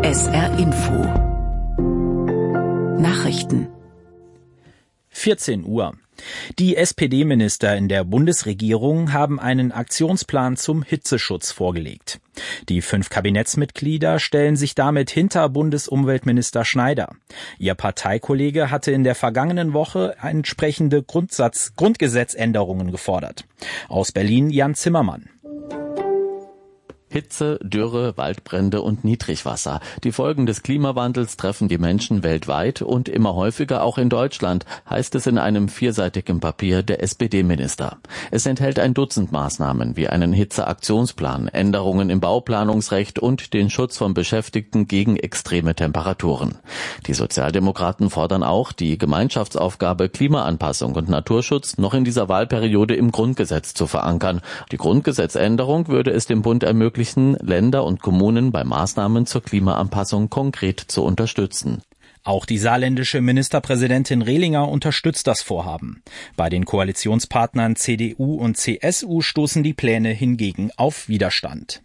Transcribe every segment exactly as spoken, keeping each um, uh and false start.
S R Info Nachrichten vierzehn Uhr. Die S P D-Minister in der Bundesregierung haben einen Aktionsplan zum Hitzeschutz vorgelegt. Die fünf Kabinettsmitglieder stellen sich damit hinter Bundesumweltminister Schneider. Ihr Parteikollege hatte in der vergangenen Woche entsprechende Grundsatz, Grundgesetzänderungen gefordert. Aus Berlin Jan Zimmermann. Hitze, Dürre, Waldbrände und Niedrigwasser. Die Folgen des Klimawandels treffen die Menschen weltweit und immer häufiger auch in Deutschland, heißt es in einem vierseitigen Papier der S P D-Minister. Es enthält ein Dutzend Maßnahmen wie einen Hitzeaktionsplan, Änderungen im Bauplanungsrecht und den Schutz von Beschäftigten gegen extreme Temperaturen. Die Sozialdemokraten fordern auch, die Gemeinschaftsaufgabe Klimaanpassung und Naturschutz noch in dieser Wahlperiode im Grundgesetz zu verankern. Die Grundgesetzänderung würde es dem Bund ermöglichen, Länder und Kommunen bei Maßnahmen zur Klimaanpassung konkret zu unterstützen. Auch die saarländische Ministerpräsidentin Rehlinger unterstützt das Vorhaben. Bei den Koalitionspartnern C D U und C S U stoßen die Pläne hingegen auf Widerstand.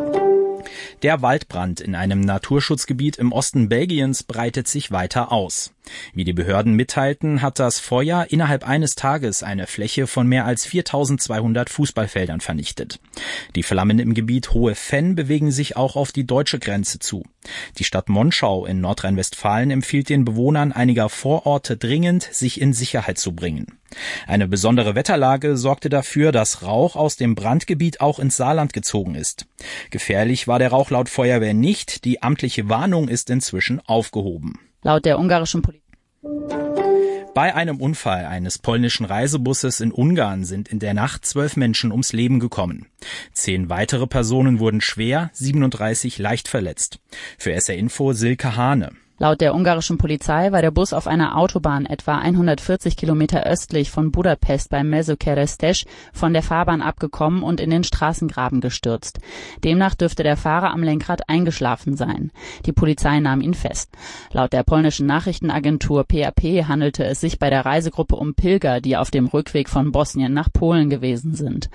Der Waldbrand in einem Naturschutzgebiet im Osten Belgiens breitet sich weiter aus. Wie die Behörden mitteilten, hat das Feuer innerhalb eines Tages eine Fläche von mehr als viertausendzweihundert Fußballfeldern vernichtet. Die Flammen im Gebiet Hohe Venn bewegen sich auch auf die deutsche Grenze zu. Die Stadt Monschau in Nordrhein-Westfalen empfiehlt den Bewohnern einiger Vororte dringend, sich in Sicherheit zu bringen. Eine besondere Wetterlage sorgte dafür, dass Rauch aus dem Brandgebiet auch ins Saarland gezogen ist. Gefährlich war der Rauch laut Feuerwehr nicht. Die amtliche Warnung ist inzwischen aufgehoben. Laut der ungarischen Polizei. Bei einem Unfall eines polnischen Reisebusses in Ungarn sind in der Nacht zwölf Menschen ums Leben gekommen. Zehn weitere Personen wurden schwer, siebenunddreißig leicht verletzt. Für S R Info Silke Hane. Laut der ungarischen Polizei war der Bus auf einer Autobahn etwa hundertvierzig Kilometer östlich von Budapest bei Mezőkeresztes von der Fahrbahn abgekommen und in den Straßengraben gestürzt. Demnach dürfte der Fahrer am Lenkrad eingeschlafen sein. Die Polizei nahm ihn fest. Laut der polnischen Nachrichtenagentur P A P handelte es sich bei der Reisegruppe um Pilger, die auf dem Rückweg von Bosnien nach Polen gewesen sind.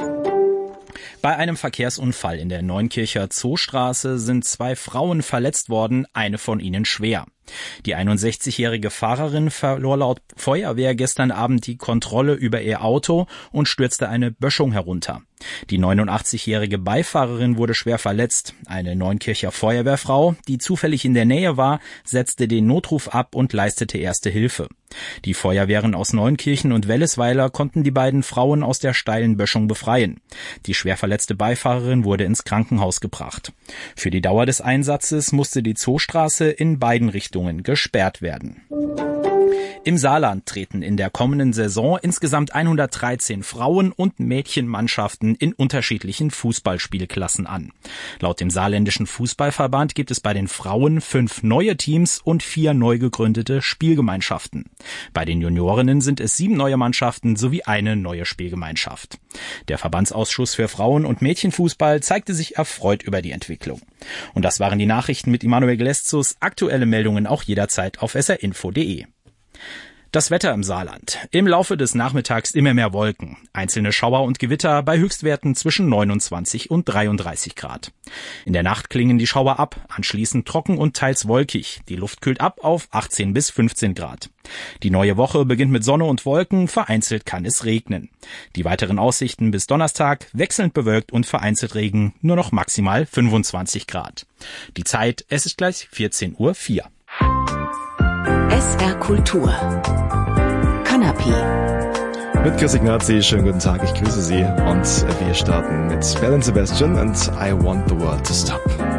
Bei einem Verkehrsunfall in der Neunkircher Zoostraße sind zwei Frauen verletzt worden, eine von ihnen schwer. Die einundsechzigjährige Fahrerin verlor laut Feuerwehr gestern Abend die Kontrolle über ihr Auto und stürzte eine Böschung herunter. Die neunundachtzigjährige Beifahrerin wurde schwer verletzt. Eine Neunkircher Feuerwehrfrau, die zufällig in der Nähe war, setzte den Notruf ab und leistete erste Hilfe. Die Feuerwehren aus Neunkirchen und Wellesweiler konnten die beiden Frauen aus der steilen Böschung befreien. Die schwer verletzte Beifahrerin wurde ins Krankenhaus gebracht. Für die Dauer des Einsatzes musste die Zoostraße in beiden Richtungen gesperrt werden. Im Saarland treten in der kommenden Saison insgesamt hundertdreizehn Frauen- und Mädchenmannschaften in unterschiedlichen Fußballspielklassen an. Laut dem saarländischen Fußballverband gibt es bei den Frauen fünf neue Teams und vier neu gegründete Spielgemeinschaften. Bei den Juniorinnen sind es sieben neue Mannschaften sowie eine neue Spielgemeinschaft. Der Verbandsausschuss für Frauen- und Mädchenfußball zeigte sich erfreut über die Entwicklung. Und das waren die Nachrichten mit Immanuel Gleszus. Aktuelle Meldungen auch jederzeit auf s r info punkt de. Das Wetter im Saarland. Im Laufe des Nachmittags immer mehr Wolken. Einzelne Schauer und Gewitter bei Höchstwerten zwischen neunundzwanzig und dreiunddreißig Grad. In der Nacht klingen die Schauer ab, anschließend trocken und teils wolkig. Die Luft kühlt ab auf achtzehn bis fünfzehn Grad. Die neue Woche beginnt mit Sonne und Wolken, vereinzelt kann es regnen. Die weiteren Aussichten bis Donnerstag wechselnd bewölkt und vereinzelt Regen, nur noch maximal fünfundzwanzig Grad. Die Zeit, es ist gleich vierzehn Uhr vier. S R Kultur. Kanapé. Mit Chris Ignazi, schönen guten Tag, ich grüße Sie und wir starten mit Belle and Sebastian und I Want the World to Stop.